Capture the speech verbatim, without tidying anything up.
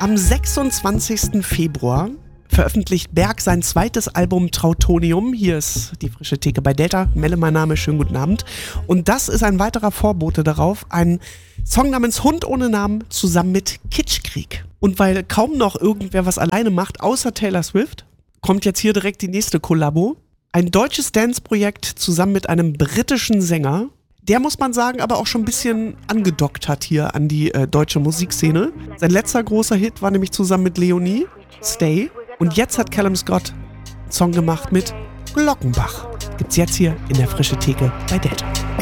Am sechsundzwanzigsten Februar veröffentlicht Berg sein zweites Album Trautonium. Hier ist die frische Theke bei Delta. Melle mein Name, schönen guten Abend. Und das ist ein weiterer Vorbote darauf, ein Song namens Hund ohne Namen zusammen mit Kitschkrieg. Und weil kaum noch irgendwer was alleine macht, außer Taylor Swift, kommt jetzt hier direkt die nächste Kollabo. Ein deutsches Dance-Projekt zusammen mit einem britischen Sänger, der, muss man sagen, aber auch schon ein bisschen angedockt hat hier an die äh, deutsche Musikszene. Sein letzter großer Hit war nämlich zusammen mit Leonie, Stay. Und jetzt hat Callum Scott einen Song gemacht mit Glockenbach. Gibt's jetzt hier in der frische Theke bei Delta.